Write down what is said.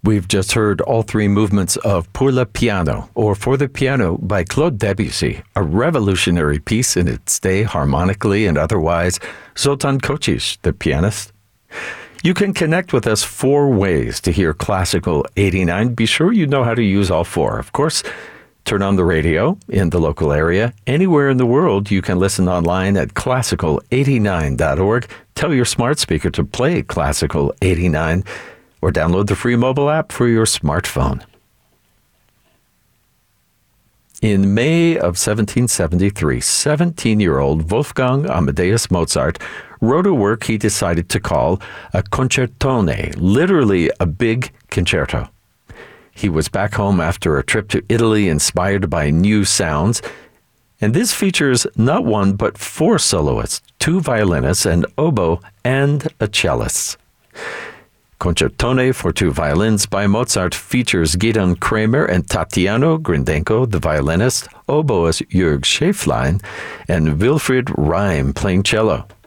We've just heard all three movements of Pour le Piano, or For the Piano, by Claude Debussy, a revolutionary piece in its day harmonically and otherwise. Zoltan Kocsis, the pianist. You can connect with us 4 ways to hear Classical 89. Be sure you know how to use all 4. Of course, turn on the radio in the local area. Anywhere in the world, you can listen online at classical89.org. Tell your smart speaker to play Classical 89, or download the free mobile app for your smartphone. In May of 1773, 17-year-old Wolfgang Amadeus Mozart wrote a work he decided to call a concertone, literally a big concerto. He was back home after a trip to Italy inspired by new sounds, and this features not 1 but 4 soloists, 2 violinists, an oboe, and a cellist. Concertone for 2 violins by Mozart features Gidon Kremer and Tatiano Grindenko, the violinist, oboist Jörg Schäflein, and Wilfried Reim playing cello.